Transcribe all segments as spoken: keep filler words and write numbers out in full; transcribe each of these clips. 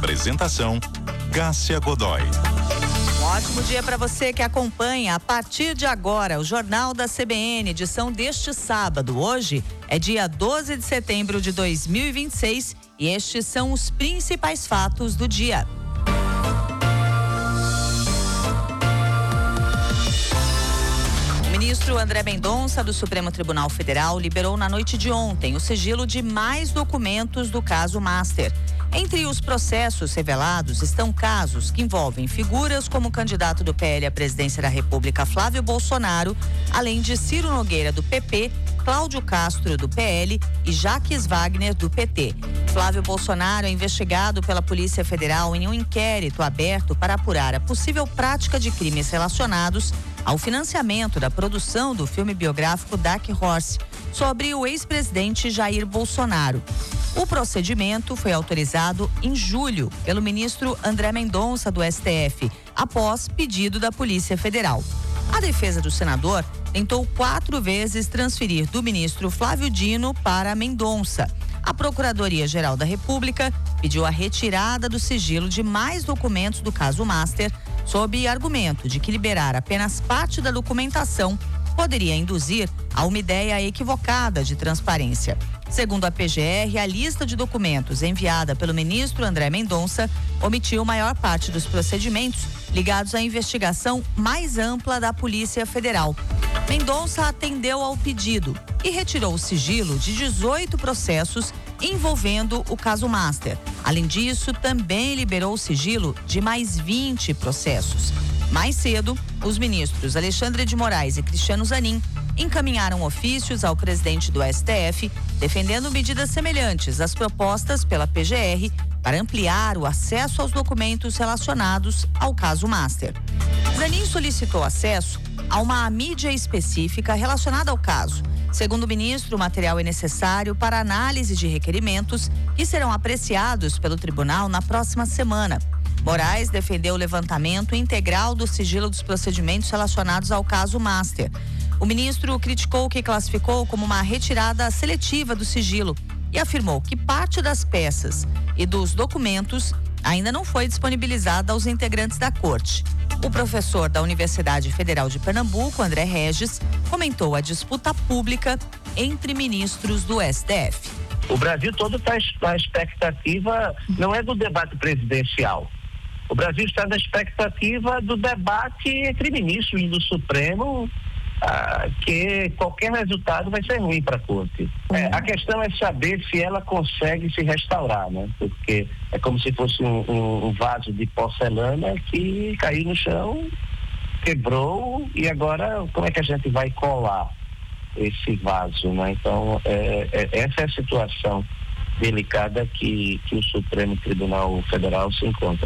Apresentação: Cássia Godoy. Um ótimo dia para você que acompanha a partir de agora o Jornal da C B N, edição deste sábado. Hoje é dia doze de setembro de dois mil e vinte e seis e estes são os principais fatos do dia. O ministro André Mendonça, do Supremo Tribunal Federal, liberou na noite de ontem o sigilo de mais documentos do caso Master. Entre os processos revelados estão casos que envolvem figuras como o candidato do P L à presidência da República, Flávio Bolsonaro, além de Ciro Nogueira, do P P, Cláudio Castro, do P L e Jacques Wagner, do P T. Flávio Bolsonaro é investigado pela Polícia Federal em um inquérito aberto para apurar a possível prática de crimes relacionados ao financiamento da produção do filme biográfico Dark Horse, sobre o ex-presidente Jair Bolsonaro. O procedimento foi autorizado em julho pelo ministro André Mendonça, do S T F, após pedido da Polícia Federal. A defesa do senador tentou quatro vezes transferir do ministro Flávio Dino para Mendonça. A Procuradoria-Geral da República pediu a retirada do sigilo de mais documentos do caso Master, sob argumento de que liberar apenas parte da documentação poderia induzir a uma ideia equivocada de transparência. Segundo a P G R, a lista de documentos enviada pelo ministro André Mendonça omitiu maior parte dos procedimentos ligados à investigação mais ampla da Polícia Federal. Mendonça atendeu ao pedido e retirou o sigilo de dezoito processos envolvendo o caso Master. Além disso, também liberou o sigilo de mais vinte processos. Mais cedo, os ministros Alexandre de Moraes e Cristiano Zanin encaminharam ofícios ao presidente do S T F, defendendo medidas semelhantes às propostas pela P G R para ampliar o acesso aos documentos relacionados ao caso Master. Zanin solicitou acesso a uma mídia específica relacionada ao caso. Segundo o ministro, o material é necessário para análise de requerimentos que serão apreciados pelo tribunal na próxima semana. Moraes defendeu o levantamento integral do sigilo dos procedimentos relacionados ao caso Master. O ministro criticou o que classificou como uma retirada seletiva do sigilo e afirmou que parte das peças e dos documentos ainda não foi disponibilizada aos integrantes da corte. O professor da Universidade Federal de Pernambuco, André Regis, comentou a disputa pública entre ministros do S T F. O Brasil todo está na expectativa, não é do debate presidencial. O Brasil está na expectativa do debate entre ministros do Supremo, ah, que qualquer resultado vai ser ruim para a corte. É, a questão é saber se ela consegue se restaurar, né? Porque é como se fosse um, um, um vaso de porcelana que caiu no chão, quebrou, e agora como é que a gente vai colar esse vaso, né? Então, é, é, essa é a situação delicada que, que o Supremo Tribunal Federal se encontra.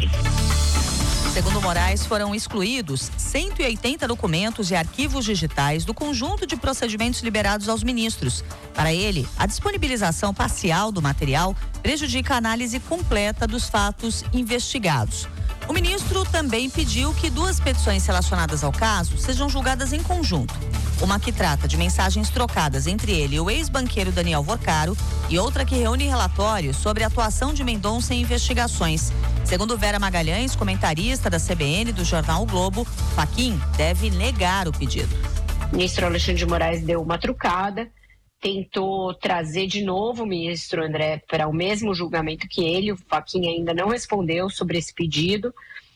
Segundo Moraes, foram excluídos cento e oitenta documentos e arquivos digitais do conjunto de procedimentos liberados aos ministros. Para ele, a disponibilização parcial do material prejudica a análise completa dos fatos investigados. O ministro também pediu que duas petições relacionadas ao caso sejam julgadas em conjunto. Uma que trata de mensagens trocadas entre ele e o ex-banqueiro Daniel Vorcaro e outra que reúne relatórios sobre a atuação de Mendonça em investigações. Segundo Vera Magalhães, comentarista da C B N do jornal o Globo, Fachin deve negar o pedido. O ministro Alexandre de Moraes deu uma trucada, tentou trazer de novo o ministro André para o mesmo julgamento que ele. O Fachin ainda não respondeu sobre esse pedido,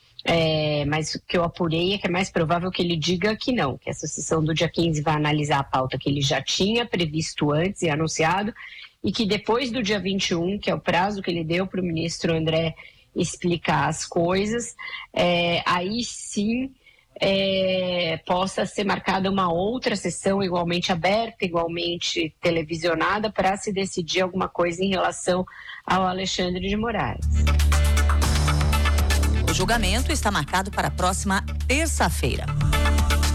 é, mas o que eu apurei é que é mais provável que ele diga que não, que essa sessão do dia quinze vai analisar a pauta que ele já tinha previsto antes e anunciado, e que depois do dia vinte e um, que é o prazo que ele deu para o ministro André explicar as coisas, é, aí sim é, possa ser marcada uma outra sessão igualmente aberta, igualmente televisionada, para se decidir alguma coisa em relação ao Alexandre de Moraes. O julgamento está marcado para a próxima terça-feira.